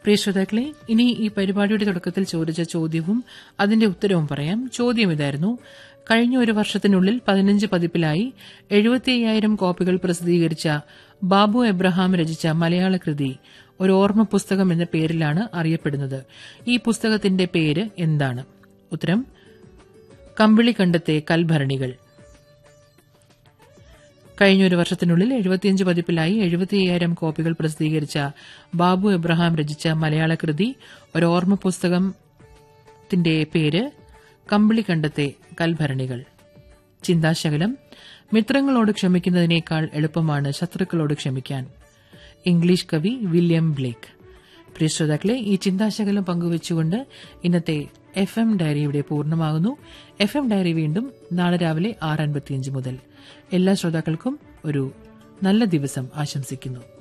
പ്രിയ ശ്രോതാക്കളെ, ഇനി ഈ പരിപാടിയുടെ തുടക്കത്തിൽ ചോദിച്ച ചോദ്യവും അതിന്റെ ഉത്തരവും പറയാം. ചോദ്യം ഇതായിരുന്നു: കഴിഞ്ഞ ഒരു വർഷത്തിനുള്ളിൽ 15 പതിപ്പിലായി 75,000 കോപ്പികൾ പ്രസിദ്ധീകരിച്ച ബാബു എബ്രഹാം രചിച്ച മലയാള കൃതി ഒരു ഓർമ്മ പുസ്തകം എന്ന പേരിലാണ് അറിയപ്പെടുന്നത്. ഈ പുസ്തകത്തിന്റെ പേര് എന്താണ്? ഉത്തരം: കമ്പിളിക്കണ്ടത്തെ കൽഭരണികൾ. കഴിഞ്ഞൊരു വർഷത്തിനുള്ളിൽ 75 പതിപ്പിലായി 75,000 കോപ്പികൾ പ്രസിദ്ധീകരിച്ച ബാബു എബ്രഹാം രചിച്ച മലയാള കൃതി ഒരു ഓർമ്മ പുസ്തകത്തിന്റെ പേര് കമ്പിളിക്കണ്ടത്തെ കൽഭരണികൾ. ചിന്താശകലം: മിത്രങ്ങളോട് ക്ഷമിക്കുന്നതിനേക്കാൾ എളുപ്പമാണ് ശത്രുക്കളോട് ക്ഷമിക്കാൻ. ഇംഗ്ലീഷ് കവി വില്യം ബ്ലേക്ക്. പ്രിയ ശ്രോതാക്കളെ, ഈ ചിന്താശകലം പങ്കുവച്ചുകൊണ്ട് ഇന്നത്തെ FM ഡയറി ഇവിടെ പൂർണ്ണമാകുന്നു. FM ഡയറി വീണ്ടും നാളെ രാവിലെ 6:55 മുതൽ. എല്ലാ ശ്രോതാക്കൾക്കും ഒരു നല്ല ദിവസം ആശംസിക്കുന്നു.